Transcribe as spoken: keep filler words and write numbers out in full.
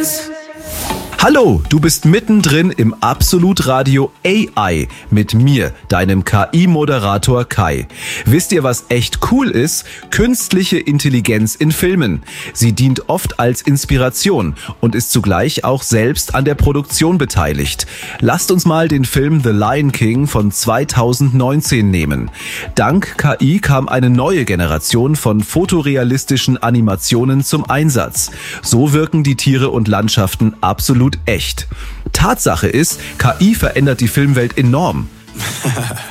Tschüss! Hallo, du bist mittendrin im Absolut-Radio A I mit mir, deinem K I-Moderator Kai. Wisst ihr, was echt cool ist? Künstliche Intelligenz in Filmen. Sie dient oft als Inspiration und ist zugleich auch selbst an der Produktion beteiligt. Lasst uns mal den Film The Lion King von zweitausendneunzehn nehmen. Dank K I kam eine neue Generation von fotorealistischen Animationen zum Einsatz. So wirken die Tiere und Landschaften absolut echt. Tatsache ist, K I verändert die Filmwelt enorm.